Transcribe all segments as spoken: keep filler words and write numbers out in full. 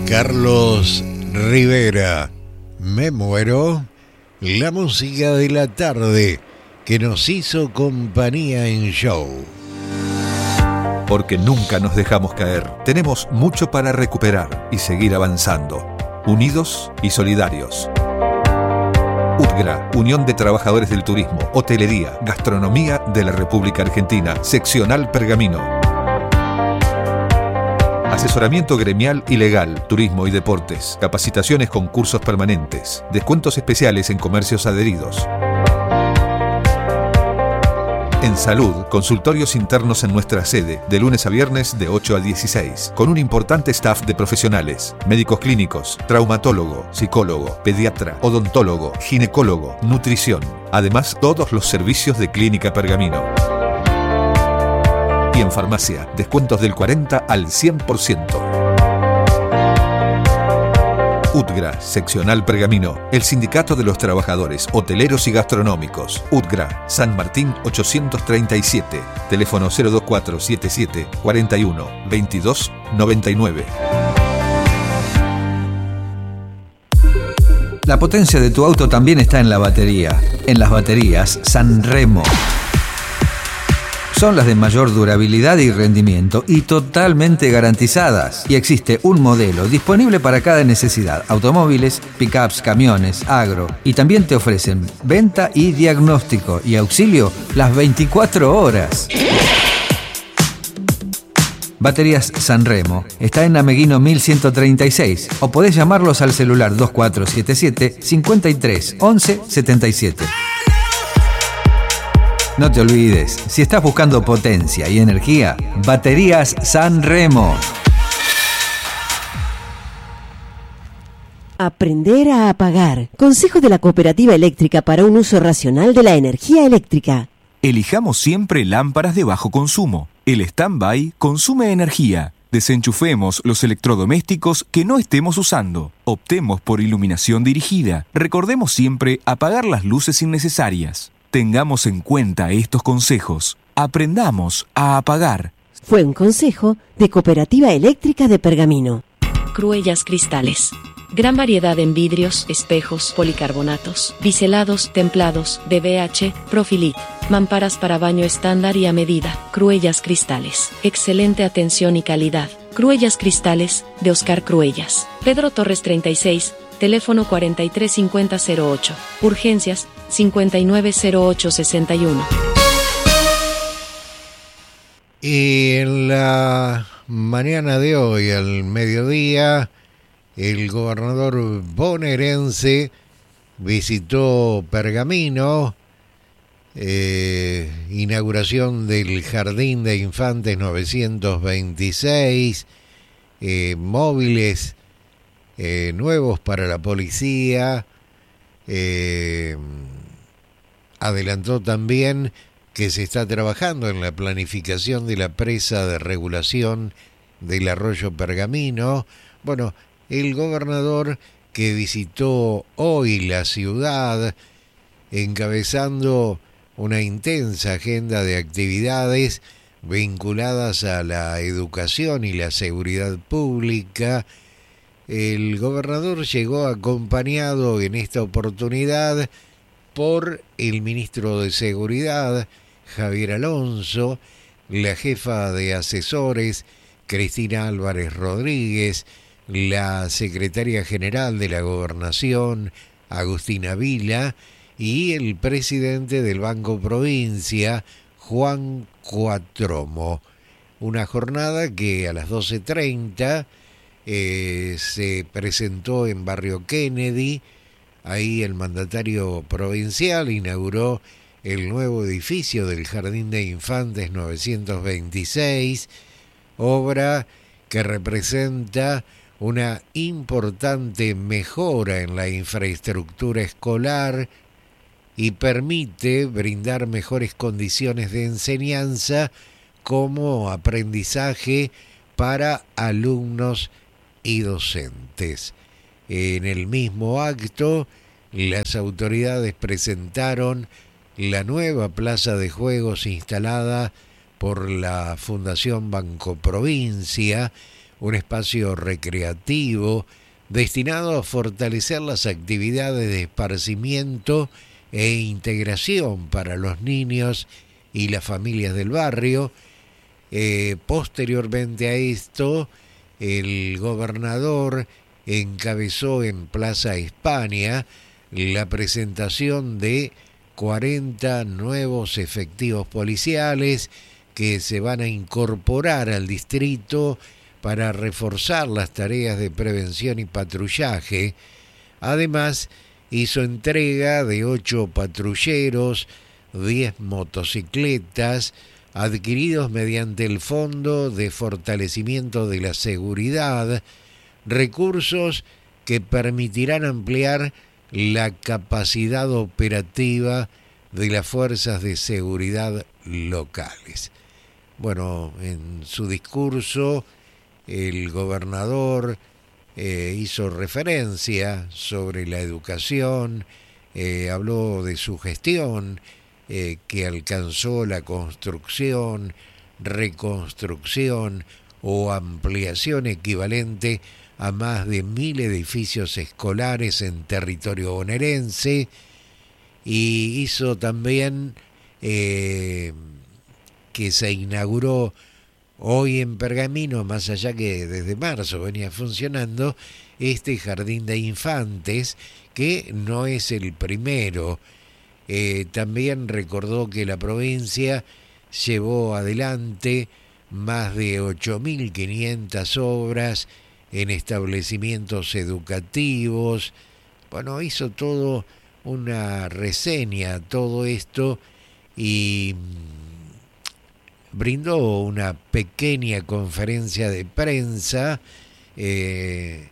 Carlos Rivera, Me Muero, la música de la tarde que nos hizo compañía en show. Porque nunca nos dejamos caer. Tenemos mucho para recuperar y seguir avanzando. Unidos y solidarios. UTGRA, Unión de Trabajadores del Turismo, Hotelería, Gastronomía de la República Argentina, Seccional Pergamino. Asesoramiento gremial y legal, turismo y deportes, capacitaciones con cursos permanentes, descuentos especiales en comercios adheridos. En salud, consultorios internos en nuestra sede, de lunes a viernes de ocho a dieciséis, con un importante staff de profesionales, médicos clínicos, traumatólogo, psicólogo, pediatra, odontólogo, ginecólogo, nutrición. Además, todos los servicios de Clínica Pergamino. Y en farmacia, descuentos del cuarenta al cien por ciento. UTGRA, Seccional Pergamino, el Sindicato de los Trabajadores Hoteleros y Gastronómicos. UTGRA, San Martín ochocientos treinta y siete, teléfono cero dos cuatro siete siete cuarenta y uno veintidós noventa y nueve. La potencia de tu auto también está en la batería. En las baterías Sanremo. Son las de mayor durabilidad y rendimiento y totalmente garantizadas. Y existe un modelo disponible para cada necesidad: automóviles, pickups, camiones, agro. Y también te ofrecen venta y diagnóstico y auxilio las veinticuatro horas. Baterías Sanremo. Está en Ameguino mil ciento treinta y seis o podés llamarlos al celular dos cuatro siete siete cincuenta y tres once setenta y siete. No te olvides, si estás buscando potencia y energía, Baterías Sanremo. Aprender a apagar. Consejo de la Cooperativa Eléctrica para un uso racional de la energía eléctrica. Elijamos siempre lámparas de bajo consumo. El stand-by consume energía. Desenchufemos los electrodomésticos que no estemos usando. Optemos por iluminación dirigida. Recordemos siempre apagar las luces innecesarias. Tengamos en cuenta estos consejos. Aprendamos a apagar. Fue un consejo de Cooperativa Eléctrica de Pergamino. Cruellas Cristales. Gran variedad en vidrios, espejos, policarbonatos, biselados, templados, D B H, Profilit. Mamparas para baño estándar y a medida. Cruellas Cristales. Excelente atención y calidad. Cruellas Cristales, de Oscar Cruellas. Pedro Torres treinta y seis, teléfono cuarenta y tres cincuenta cero ocho. Urgencias, cincuenta y nueve cero ocho sesenta y uno. Y en la mañana de hoy, al mediodía, el gobernador bonaerense visitó Pergamino, eh, inauguración del Jardín de Infantes novecientos veintiséis, eh, móviles eh, nuevos para la policía. Eh, adelantó también que se está trabajando en la planificación de la presa de regulación del arroyo Pergamino. Bueno, el gobernador que visitó hoy la ciudad, encabezando una intensa agenda de actividades vinculadas a la educación y la seguridad pública. El gobernador llegó acompañado en esta oportunidad por el ministro de Seguridad, Javier Alonso, la jefa de asesores, Cristina Álvarez Rodríguez, la secretaria general de la Gobernación, Agustina Vila, y el presidente del Banco Provincia, Juan Cuatromo. Una jornada que a las doce treinta eh, se presentó en Barrio Kennedy. Ahí el mandatario provincial inauguró el nuevo edificio del Jardín de Infantes novecientos veintiséis, obra que representa una importante mejora en la infraestructura escolar y permite brindar mejores condiciones de enseñanza como aprendizaje para alumnos y docentes. En el mismo acto, las autoridades presentaron la nueva plaza de juegos instalada por la Fundación Banco Provincia, un espacio recreativo destinado a fortalecer las actividades de esparcimiento e integración para los niños y las familias del barrio. Eh, posteriormente a esto, el gobernador encabezó en Plaza España la presentación de cuarenta nuevos efectivos policiales que se van a incorporar al distrito para reforzar las tareas de prevención y patrullaje. Además, hizo entrega de ocho patrulleros, diez motocicletas, adquiridos mediante el Fondo de Fortalecimiento de la Seguridad, recursos que permitirán ampliar la capacidad operativa de las fuerzas de seguridad locales. Bueno, en su discurso, el gobernador eh, hizo referencia sobre la educación, eh, habló de su gestión, eh, que alcanzó la construcción, reconstrucción o ampliación equivalente a más de mil edificios escolares en territorio bonaerense, y hizo también eh, que se inauguró hoy en Pergamino, más allá que desde marzo venía funcionando, este jardín de infantes, que no es el primero. Eh, también recordó que la provincia llevó adelante más de ocho mil quinientas obras en establecimientos educativos. Bueno, hizo todo una reseña, todo esto, y brindó una pequeña conferencia de prensa eh,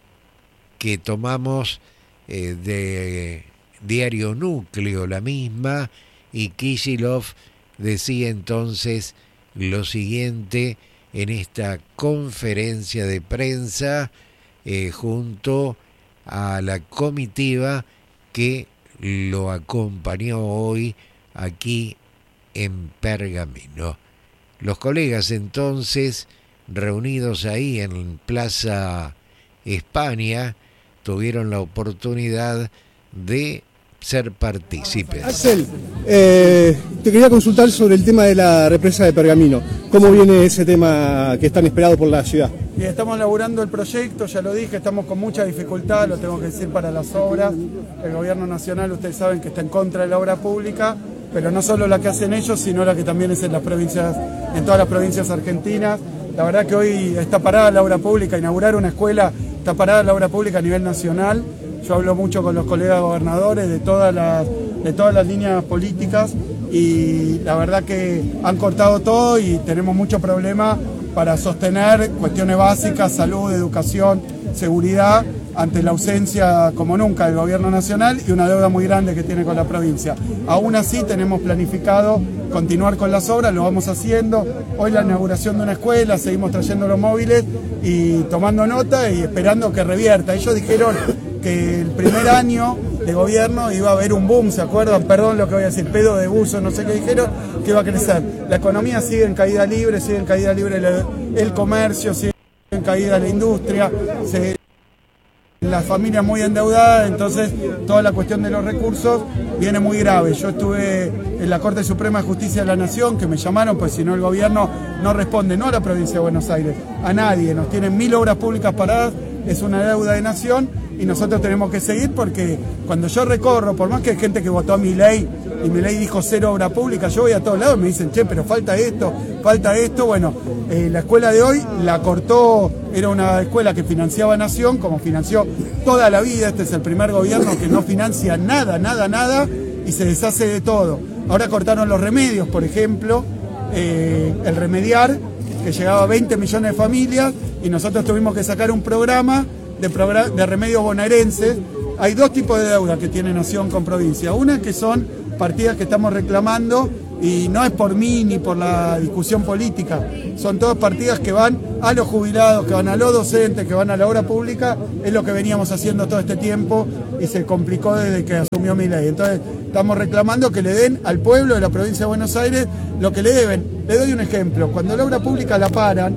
que tomamos eh, de Diario Núcleo, la misma, y Kicillof decía entonces lo siguiente en esta conferencia de prensa eh, junto a la comitiva que lo acompañó hoy aquí en Pergamino. Los colegas entonces, reunidos ahí en Plaza España, tuvieron la oportunidad de ser partícipes. Axel, eh, te quería consultar sobre el tema de la represa de Pergamino. ¿Cómo viene ese tema que es tan esperado por la ciudad? Y estamos elaborando el proyecto, ya lo dije, estamos con mucha dificultad, lo tengo que decir, para las obras. El gobierno nacional, ustedes saben que está en contra de la obra pública, pero no solo la que hacen ellos, sino la que también es en las provincias, en todas las provincias argentinas. La verdad que hoy está parada la obra pública, inaugurar una escuela, está parada la obra pública a nivel nacional. Yo hablo mucho con los colegas gobernadores de todas las, de todas las líneas políticas, y la verdad que han cortado todo y tenemos mucho problema para sostener cuestiones básicas, salud, educación, seguridad, ante la ausencia como nunca del gobierno nacional y una deuda muy grande que tiene con la provincia. Aún así tenemos planificado continuar con las obras, lo vamos haciendo. Hoy la inauguración de una escuela, seguimos trayendo los móviles y tomando nota y esperando que revierta. Ellos dijeron que el primer año de gobierno iba a haber un boom, ¿se acuerdan? Perdón lo que voy a decir, pedo de buzo, no sé qué dijeron, que iba a crecer. La economía sigue en caída libre, sigue en caída libre el, el comercio, sigue en caída la industria, se, las familias muy endeudadas, entonces toda la cuestión de los recursos viene muy grave. Yo estuve en la Corte Suprema de Justicia de la Nación, que me llamaron, pues si no el gobierno no responde, no a la provincia de Buenos Aires, a nadie, nos tienen mil obras públicas paradas, es una deuda de nación y nosotros tenemos que seguir, porque cuando yo recorro, por más que hay gente que votó a Milei y Milei dijo cero obra pública, yo voy a todos lados y me dicen, che, pero falta esto, falta esto. Bueno, eh, la escuela de hoy la cortó, era una escuela que financiaba Nación, como financió toda la vida. Este es el primer gobierno que no financia nada, nada, nada, y se deshace de todo. Ahora cortaron los remedios, por ejemplo, eh, el remediar, que llegaba a veinte millones de familias, y nosotros tuvimos que sacar un programa de, progr de remedios bonaerenses. Hay dos tipos de deuda que tiene Nación con provincia. Una que son partidas que estamos reclamando, y no es por mí ni por la discusión política, son todas partidas que van a los jubilados, que van a los docentes, que van a la obra pública. Es lo que veníamos haciendo todo este tiempo y se complicó desde que asumió Milei. Entonces estamos reclamando que le den al pueblo de la provincia de Buenos Aires lo que le deben. Le doy un ejemplo: cuando la obra pública la paran,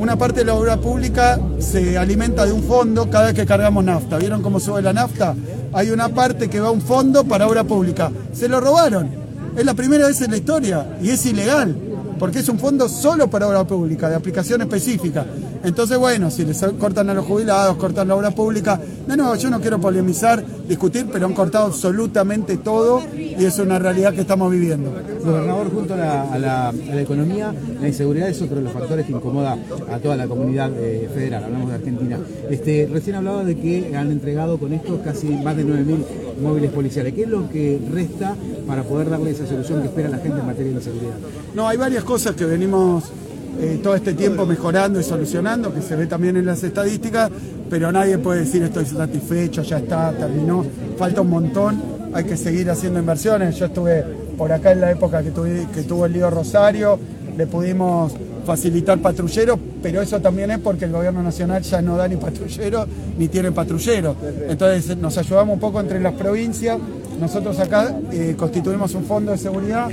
una parte de la obra pública se alimenta de un fondo cada vez que cargamos nafta. ¿Vieron cómo sube la nafta? Hay una parte que va a un fondo para obra pública. Se lo robaron. Es la primera vez en la historia y es ilegal, porque es un fondo solo para obra pública, de aplicación específica. Entonces, bueno, si les cortan a los jubilados, cortan la obra pública, de nuevo, yo no quiero polemizar, discutir, pero han cortado absolutamente todo y es una realidad que estamos viviendo. Gobernador, junto a la, a la, a la economía, la inseguridad es otro de los factores que incomoda a toda la comunidad eh, federal, hablamos de Argentina. Este, recién hablaba de que han entregado con esto casi más de nueve mil móviles policiales. ¿Qué es lo que resta para poder darle esa solución que espera la gente en materia de seguridad? No, hay varias cosas que venimos eh, todo este tiempo mejorando y solucionando, que se ve también en las estadísticas, pero nadie puede decir estoy satisfecho, ya está, terminó, falta un montón, hay que seguir haciendo inversiones. Yo estuve por acá en la época que, tuve, que tuvo el lío Rosario, le pudimos facilitar patrulleros, pero eso también es porque el gobierno nacional ya no da ni patrulleros ni tiene patrulleros. Entonces nos ayudamos un poco entre las provincias. Nosotros acá eh, constituimos un fondo de seguridad.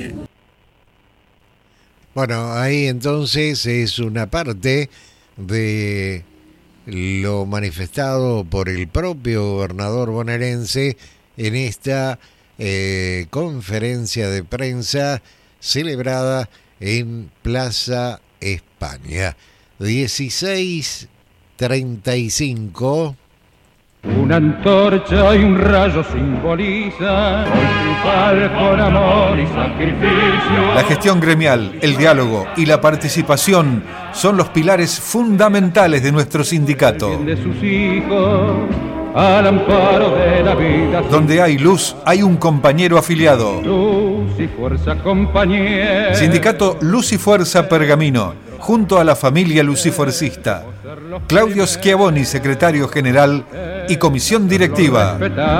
Bueno, ahí entonces es una parte de lo manifestado por el propio gobernador bonaerense en esta eh, conferencia de prensa celebrada en Plaza España. dieciséis treinta y cinco. Una antorcha y un rayo simbolizan triunfar con amor y sacrificio. La gestión gremial, el diálogo y la participación son los pilares fundamentales de nuestro sindicato. De sus hijos, al amparo de la vida. Donde hay luz, hay un compañero afiliado. Luz y fuerza, compañero. Sindicato Luz y Fuerza Pergamino, junto a la familia lucifuercista. Claudio Schiavoni, secretario general y comisión directiva.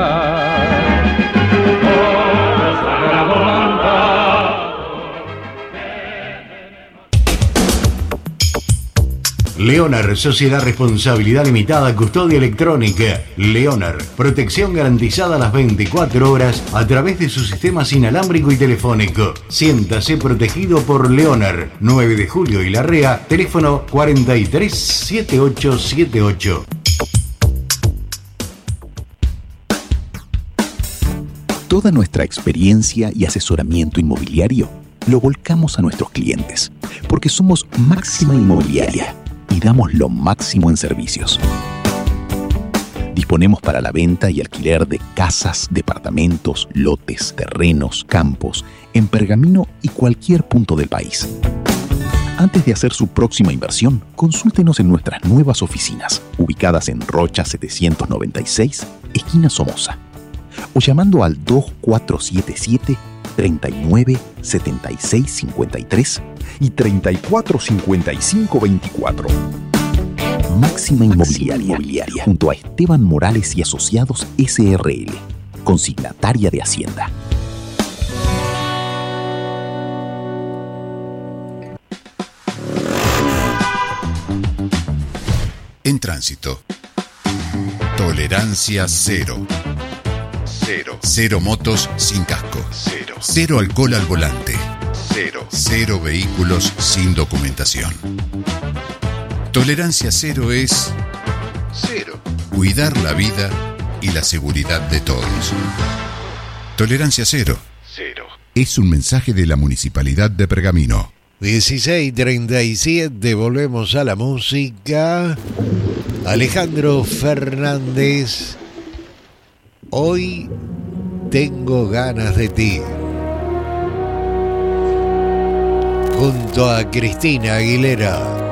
Leonar, Sociedad Responsabilidad Limitada, Custodia Electrónica. Leonar, protección garantizada las veinticuatro horas a través de su sistema inalámbrico y telefónico. Siéntase protegido por Leonar. nueve de julio y Larrea, teléfono cuarenta y tres setenta y ocho setenta y ocho. Toda nuestra experiencia y asesoramiento inmobiliario lo volcamos a nuestros clientes, porque somos Máxima Inmobiliaria y damos lo máximo en servicios. Disponemos para la venta y alquiler de casas, departamentos, lotes, terrenos, campos, en Pergamino y cualquier punto del país. Antes de hacer su próxima inversión, consúltenos en nuestras nuevas oficinas, ubicadas en Rocha setecientos noventa y seis, esquina Somoza, o llamando al dos cuatro siete siete, treinta y nueve, setenta y seis cincuenta y tres y treinta y cuatro cincuenta y cinco veinticuatro. Máxima Inmobiliaria, Inmobiliaria, junto a Esteban Morales y Asociados S R L, consignataria de Hacienda. En tránsito. Tolerancia cero. Cero. Cero motos sin casco. Cero. Cero alcohol al volante. Cero. Cero vehículos sin documentación. Tolerancia cero es cero. Cuidar la vida y la seguridad de todos. Tolerancia cero. Cero. Es un mensaje de la Municipalidad de Pergamino. dieciséis treinta y siete, volvemos a la música. Alejandro Fernández, hoy tengo ganas de ti. Junto a Cristina Aguilera.